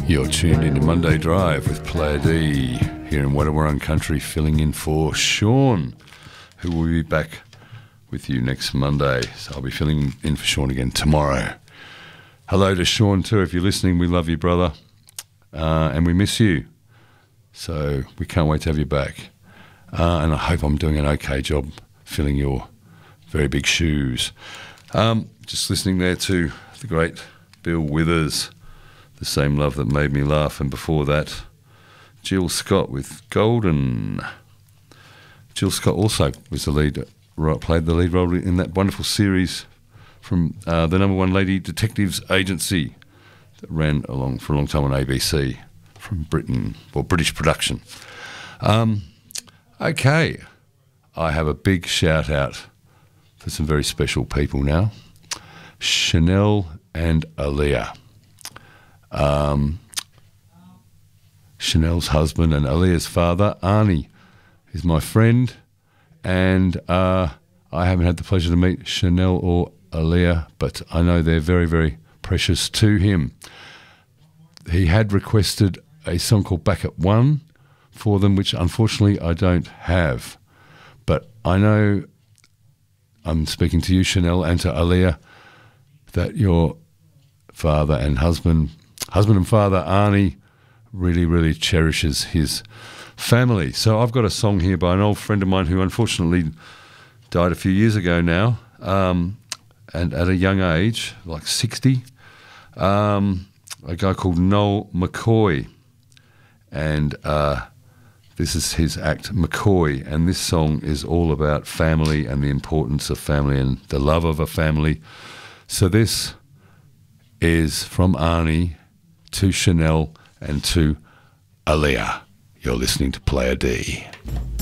You're tuned into Monday Drive with Player D here in Wadawurrung Country, filling in for Sean, who will be back with you next Monday. So I'll be filling in for Sean again tomorrow. Hello to Sean too. If you're listening, we love you, brother, and we miss you. So we can't wait to have you back. And I hope I'm doing an okay job filling your very big shoes. Just listening there to the great Bill Withers, The Same Love That Made Me Laugh, and before that, Jill Scott with Golden. Jill Scott also was played the lead role in that wonderful series from the number one lady detectives agency that ran along for a long time on ABC from Britain, or British production. Okay, I have a big shout out for some very special people now. Chanel and Aaliyah. Chanel's husband and Aaliyah's father, Arnie, is my friend, and I haven't had the pleasure to meet Chanel or Aaliyah, but I know they're very, very precious to him. He had requested a song called Back at One for them, which unfortunately I don't have. But I know I'm speaking to you, Chanel, and to Aaliyah, that your father and husband and father, Arnie, really, really cherishes his family. So I've got a song here by an old friend of mine who unfortunately died a few years ago now, and at a young age, like 60, a guy called Noel McCoy. And this is his act, McCoy, and this song is all about family and the importance of family and the love of a family. So this is from Arnie to Chanel and to Aaliyah. You're listening to Player D.